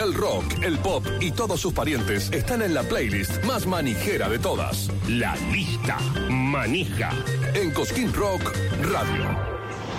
El rock, el pop y todos sus parientes están en la playlist más manijera de todas. La lista manija. En Cosquín Rock Radio.